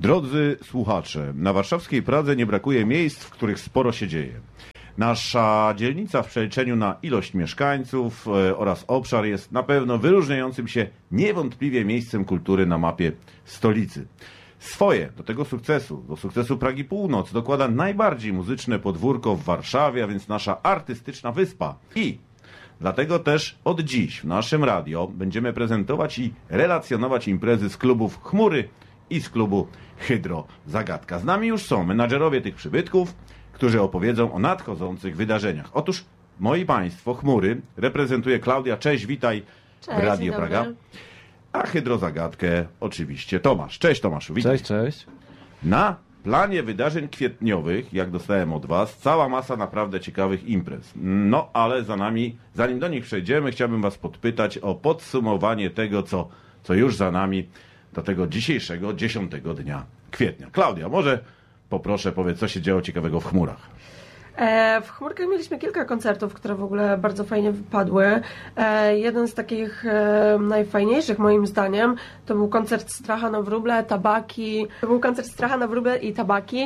Drodzy słuchacze, na warszawskiej Pradze nie brakuje miejsc, w których sporo się dzieje. Nasza dzielnica w przeliczeniu na ilość mieszkańców oraz obszar jest na pewno wyróżniającym się niewątpliwie miejscem kultury na mapie stolicy. Swoje do tego sukcesu, do sukcesu Pragi Północ dokłada najbardziej muzyczne podwórko w Warszawie, a więc nasza artystyczna wyspa. I dlatego też od dziś w naszym radio będziemy prezentować i relacjonować imprezy z klubów Chmury i z klubu Hydro Zagadka. Z nami już są menadżerowie tych przybytków, którzy opowiedzą o nadchodzących wydarzeniach. Otóż, moi państwo, Chmury reprezentuje Klaudia. Cześć, witaj w Radio Praga. A Hydrozagadkę oczywiście Tomasz. Cześć Tomaszu, witaj. Cześć. Na planie wydarzeń kwietniowych, jak dostałem od was, cała masa naprawdę ciekawych imprez. No, ale za nami, zanim do nich przejdziemy, chciałbym was podpytać o podsumowanie tego, co już za nami, do tego dzisiejszego 10 dnia kwietnia. Klaudia, może poproszę, powiedz, co się działo ciekawego w Chmurach. W Chmurkach mieliśmy kilka koncertów, które w ogóle bardzo fajnie wypadły. Jeden z takich najfajniejszych moim zdaniem to był koncert Stracha na Wróble, Tabaki. To był koncert Stracha na Wróble i Tabaki.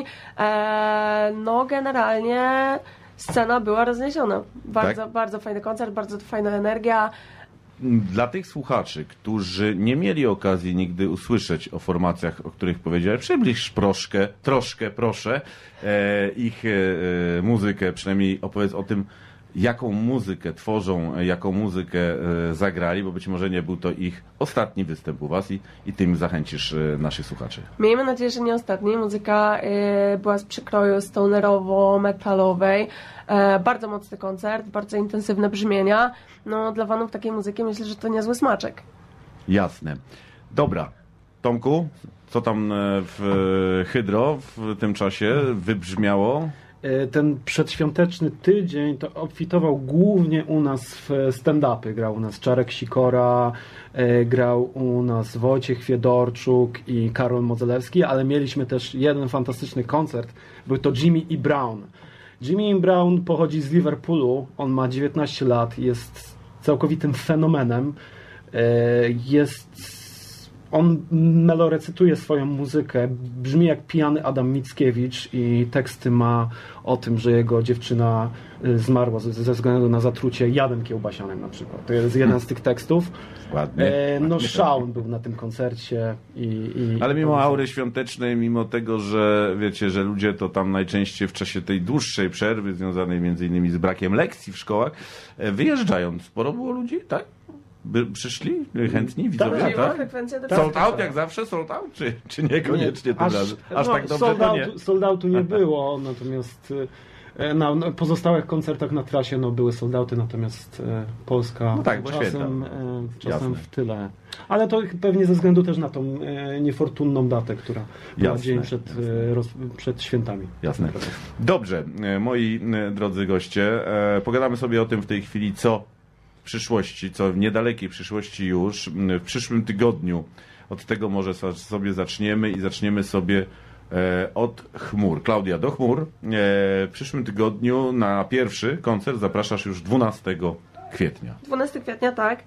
No generalnie scena była rozniesiona. Bardzo fajny koncert, bardzo fajna energia. Dla tych słuchaczy, którzy nie mieli okazji nigdy usłyszeć o formacjach, o których powiedziałem, przybliż troszkę proszę, ich muzykę, przynajmniej opowiedz o tym, jaką muzykę tworzą, jaką muzykę zagrali, bo być może nie był to ich ostatni występ u was i tym zachęcisz naszych słuchaczy. Miejmy nadzieję, że nie ostatni. Muzyka była z przekroju stonerowo-metalowej. Bardzo mocny koncert, bardzo intensywne brzmienia. No, dla fanów takiej muzyki myślę, że to niezły smaczek. Jasne. Dobra. Tomku, co tam w Hydro w tym czasie wybrzmiało? Ten przedświąteczny tydzień to obfitował głównie u nas w stand-upy. Grał u nas Czarek Sikora, grał u nas Wojciech Fiedorczuk i Karol Modzelewski, ale mieliśmy też jeden fantastyczny koncert. Był to Jimmy E. Brown. Jimmy E. Brown pochodzi z Liverpoolu, on ma 19 lat, jest całkowitym fenomenem. On melorecytuje swoją muzykę, brzmi jak pijany Adam Mickiewicz i teksty ma o tym, że jego dziewczyna zmarła ze względu na zatrucie jadem kiełbasianym na przykład. To jest jeden z tych tekstów. Ładnie. No Shaun był na tym koncercie. Ale mimo aury świątecznej, mimo tego, że wiecie, że ludzie to tam najczęściej w czasie tej dłuższej przerwy związanej między innymi z brakiem lekcji w szkołach wyjeżdżają. Sporo było ludzi, tak? Przyszli chętni widzowie, tak? Sold out jak zawsze, sold out? Czy niekoniecznie tym razem? Aż tak dobrze to nie? Sold outu nie było, natomiast na pozostałych koncertach na trasie były sold outy, natomiast Polska czasem w tyle. Ale to pewnie ze względu też na tą niefortunną datę, która była dzień przed świętami. Jasne. Dobrze, moi drodzy goście, pogadamy sobie o tym w tej chwili, co przyszłości, co w niedalekiej przyszłości już, w przyszłym tygodniu. Od tego może sobie zaczniemy sobie od Chmur. Klaudia, do Chmur. W przyszłym tygodniu na pierwszy koncert zapraszasz już 12 kwietnia. 12 kwietnia, tak.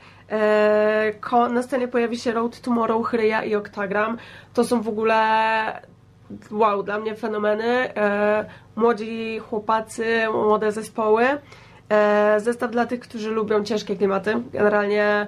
Na scenie pojawi się Road Tomorrow, Chryja i Octagram. To są w ogóle dla mnie fenomeny. Młodzi chłopacy, młode zespoły. Zestaw dla tych, którzy lubią ciężkie klimaty. Generalnie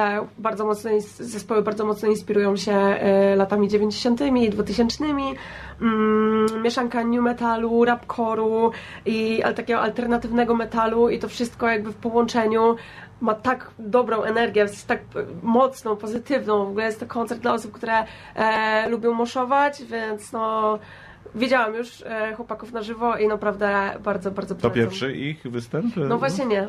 zespoły bardzo mocno inspirują się latami 90. i 2000. Mieszanka new metalu, rapcore'u i takiego alternatywnego metalu i to wszystko jakby w połączeniu ma tak dobrą energię, jest tak mocną, pozytywną. W ogóle jest to koncert dla osób, które lubią moszować, więc widziałam już chłopaków na żywo i naprawdę bardzo polecam. To pierwszy ich występ? No właśnie nie.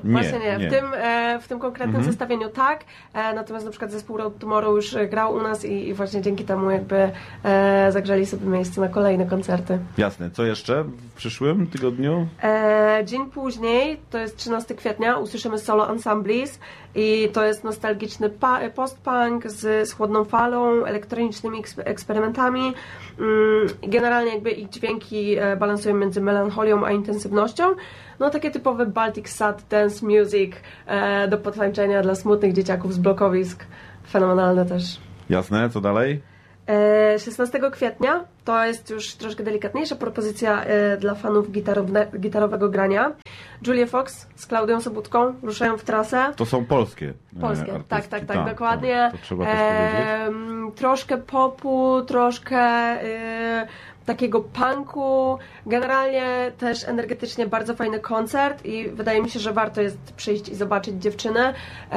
W tym konkretnym zestawieniu tak, natomiast na przykład zespół Road Tomorrow już grał u nas i właśnie dzięki temu jakby zagrzeli sobie miejsce na kolejne koncerty. Jasne. Co jeszcze w przyszłym tygodniu? Dzień później, to jest 13 kwietnia, usłyszymy solo Ensembles i to jest nostalgiczny post-punk z chłodną falą, elektronicznymi eksperymentami. Generalnie jakby ich dźwięki balansują między melancholią a intensywnością. No takie typowe Baltic Sad dance music do podtańczenia dla smutnych dzieciaków z blokowisk. Fenomenalne też. Jasne, co dalej? 16 kwietnia to jest już troszkę delikatniejsza propozycja dla fanów gitarowego grania. Julia Fox z Klaudią Sobótką ruszają w trasę. To są polskie Tak, dokładnie. To trzeba też powiedzieć. Troszkę popu, troszkę takiego punku. Generalnie też energetycznie bardzo fajny koncert i wydaje mi się, że warto jest przyjść i zobaczyć dziewczyny.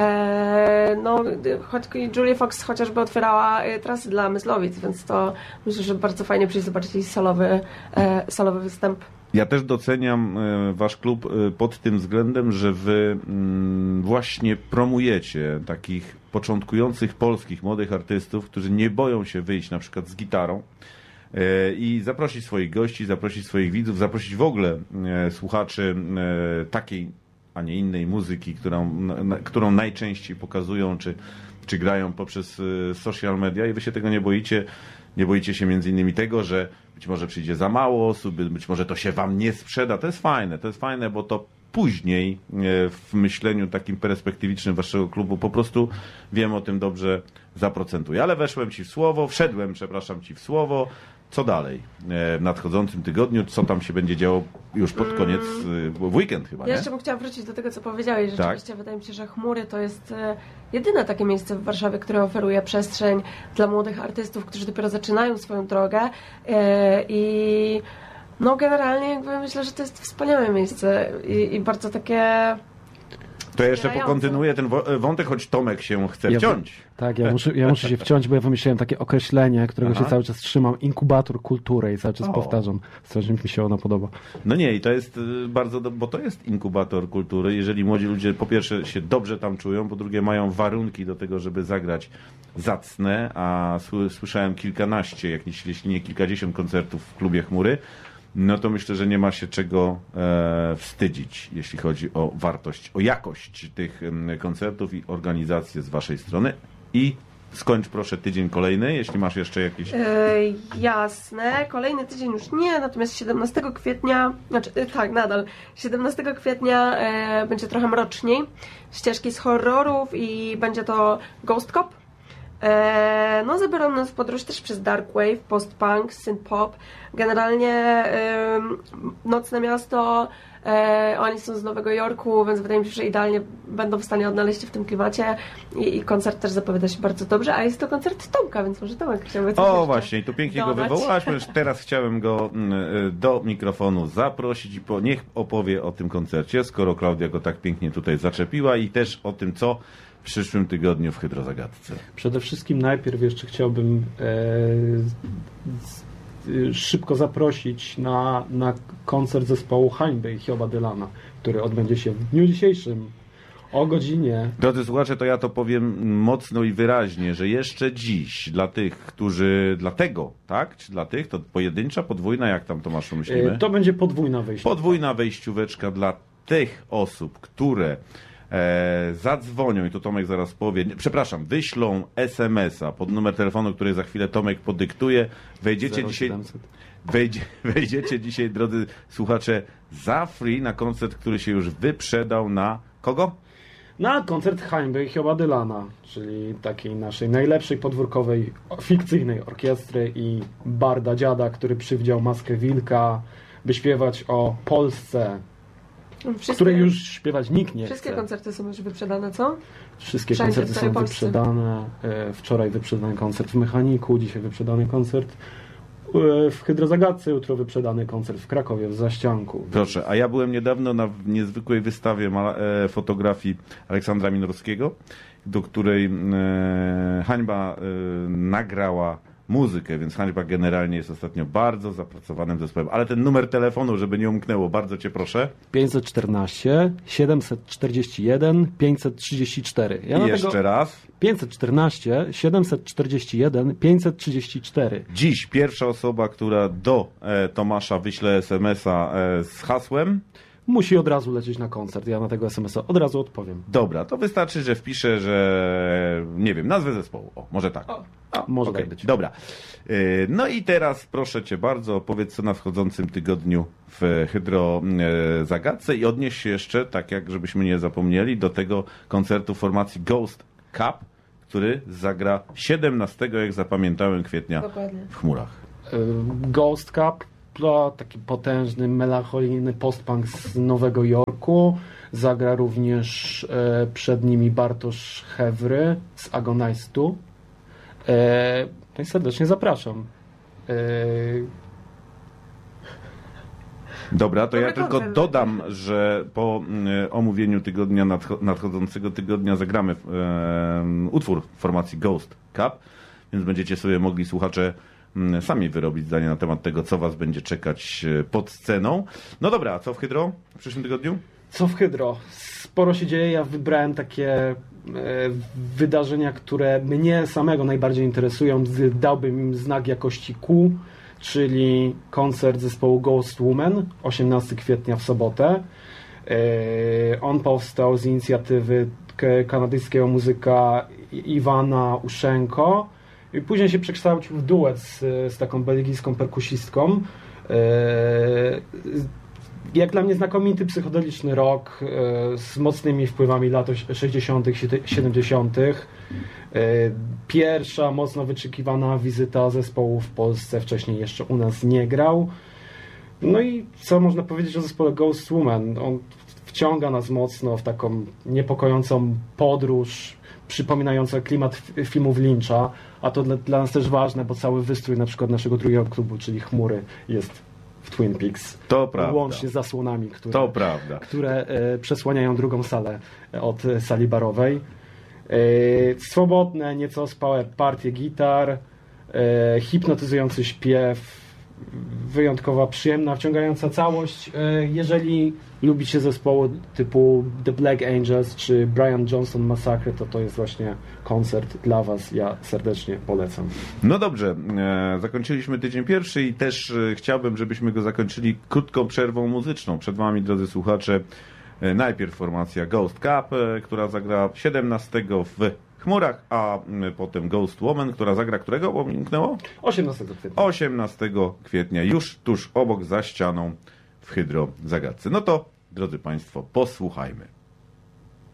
Choć Julia Fox chociażby otwierała trasy dla Myslowic, więc to myślę, że bardzo fajnie przyjść zobaczyć jej solowy występ. Ja też doceniam wasz klub pod tym względem, że wy właśnie promujecie takich początkujących polskich młodych artystów, którzy nie boją się wyjść na przykład z gitarą i zaprosić swoich gości, zaprosić swoich widzów, zaprosić w ogóle słuchaczy takiej, a nie innej muzyki, którą najczęściej pokazują czy grają poprzez social media i wy się tego nie boicie. Nie boicie się między innymi tego, że być może przyjdzie za mało osób, być może to się wam nie sprzeda. To jest fajne, bo to później w myśleniu takim perspektywicznym waszego klubu po prostu wiem o tym dobrze zaprocentuje. Ale wszedłem ci w słowo. Co dalej w nadchodzącym tygodniu? Co tam się będzie działo już pod koniec, w weekend chyba, nie? Ja jeszcze bym chciała wrócić do tego, co powiedziałeś. Rzeczywiście wydaje mi się, że Chmury to jest jedyne takie miejsce w Warszawie, które oferuje przestrzeń dla młodych artystów, którzy dopiero zaczynają swoją drogę i generalnie jakby myślę, że to jest wspaniałe miejsce i bardzo takie... To ja jeszcze pokontynuuję ten wątek, choć Tomek się chce wciąć. Tak, ja muszę się wciąć, bo ja wymyśliłem takie określenie, którego się cały czas trzymam. Inkubator kultury i cały czas powtarzam. Strasznie mi się ono podoba. No nie, i to jest bo to jest inkubator kultury. Jeżeli młodzi ludzie po pierwsze się dobrze tam czują, po drugie mają warunki do tego, żeby zagrać zacne, a słyszałem kilkanaście, jeśli nie kilkadziesiąt koncertów w klubie Chmury, no to myślę, że nie ma się czego wstydzić, jeśli chodzi o wartość, o jakość tych koncertów i organizację z waszej strony. I skończ proszę tydzień kolejny, jeśli masz jeszcze jakieś... Jasne, kolejny tydzień już nie, natomiast 17 kwietnia, 17 kwietnia będzie trochę mroczniej, ścieżki z horrorów i będzie to Ghost Cop. Zabiorą nas w podróż też przez dark wave, post-punk, synth-pop. Generalnie Nocne Miasto, oni są z Nowego Jorku, więc wydaje mi się, że idealnie będą w stanie odnaleźć się w tym klimacie i koncert też zapowiada się bardzo dobrze, a jest to koncert Tomka, więc może Tomek chciałby coś jeszcze właśnie, i tu pięknie go wywołałaś, teraz chciałem go do mikrofonu zaprosić i niech opowie o tym koncercie, skoro Klaudia go tak pięknie tutaj zaczepiła i też o tym, co w przyszłym tygodniu w Hydrozagadce. Przede wszystkim najpierw jeszcze chciałbym szybko zaprosić na koncert zespołu Hańby i Hioba Dylana, który odbędzie się w dniu dzisiejszym o godzinie. Drodzy słuchacze, to ja to powiem mocno i wyraźnie, że jeszcze dziś dla tych, czy dla tych, to pojedyncza, podwójna, jak tam Tomaszu myślimy? To będzie podwójna wejściówka. Podwójna wejścióweczka dla tych osób, które zadzwonią, i to Tomek zaraz powie, wyślą SMS-a pod numer telefonu, który za chwilę Tomek podyktuje. Wejdziecie dzisiaj, drodzy słuchacze, za free na koncert, który się już wyprzedał na kogo? Na koncert Hańby i Hioba Dylana, czyli takiej naszej najlepszej podwórkowej, fikcyjnej orkiestry i barda dziada, który przywdział maskę wilka, by śpiewać o Polsce, której już śpiewać nikt nie chce. Wszystkie koncerty są już wyprzedane, co? Wszystkie koncerty są wyprzedane. Wczoraj wyprzedany koncert w Mechaniku, dzisiaj wyprzedany koncert w Hydrozagadce, jutro wyprzedany koncert w Krakowie, w Zaścianku. Proszę, a ja byłem niedawno na niezwykłej wystawie fotografii Aleksandra Minorskiego, do której Hańba nagrała muzykę, więc Hańba generalnie jest ostatnio bardzo zapracowanym zespołem. Ale ten numer telefonu, żeby nie umknęło, bardzo cię proszę. 514 741 534. I jeszcze raz. 514 741 534. Dziś pierwsza osoba, która do Tomasza wyśle SMS-a z hasłem, musi od razu lecieć na koncert. Ja na tego SMS-a od razu odpowiem. Dobra, to wystarczy, że wpiszę, że nie wiem, nazwę zespołu. O, może tak. Może tak być. Dobra. No i teraz proszę cię bardzo, opowiedz co na wchodzącym tygodniu w Hydrozagadce i odnieś się jeszcze, tak jak żebyśmy nie zapomnieli, do tego koncertu formacji Ghost Cup, który zagra 17, jak zapamiętałem, kwietnia Dokładnie. w Chmurach. Ghost Cup to taki potężny, melancholijny postpunk z Nowego Jorku. Zagra również przed nimi Bartosz Hewry z Agonistu. No i serdecznie zapraszam. Dobra, to ja Dobry tylko koncert. dodam, że po omówieniu tygodnia, nadchodzącego tygodnia zagramy utwór formacji Ghost Cup, więc będziecie sobie mogli, słuchacze, sami wyrobić zdanie na temat tego, co was będzie czekać pod sceną. No dobra, a co w Hydro w przyszłym tygodniu? Co w Hydro? Sporo się dzieje. Ja wybrałem takie wydarzenia, które mnie samego najbardziej interesują. Dałbym im znak jakości Q, czyli koncert zespołu Ghost Woman 18 kwietnia w sobotę. On powstał z inicjatywy kanadyjskiego muzyka Iwana Uszenko i później się przekształcił w duet z taką belgijską perkusistką. Jak dla mnie znakomity psychodeliczny rock z mocnymi wpływami lat 60., 70. Pierwsza mocno wyczekiwana wizyta zespołu w Polsce, wcześniej jeszcze u nas nie grał. No i co można powiedzieć o zespole Ghost Woman? On wciąga nas mocno w taką niepokojącą podróż, przypominającą klimat filmów Lyncha, a to dla nas też ważne, bo cały wystrój na przykład naszego drugiego klubu, czyli Chmury, jest w Twin Peaks. To prawda. Łącznie z zasłonami, To prawda. które przesłaniają drugą salę od sali barowej. Swobodne, nieco ospałe partie gitar, hipnotyzujący śpiew, wyjątkowa, przyjemna, wciągająca całość. Jeżeli lubicie zespoły typu The Black Angels czy Brian Johnson Massacre, to jest właśnie koncert dla was. Ja serdecznie polecam. No dobrze, zakończyliśmy tydzień pierwszy i też chciałbym, żebyśmy go zakończyli krótką przerwą muzyczną. Przed wami, drodzy słuchacze, najpierw formacja Ghost Cup, która zagra 17 w Chmurach, a potem Ghost Woman, która zagra którego, bo mi umknęło? 18 kwietnia. 18 kwietnia, już tuż obok, za ścianą w Hydro Zagadce. No to, drodzy Państwo, posłuchajmy.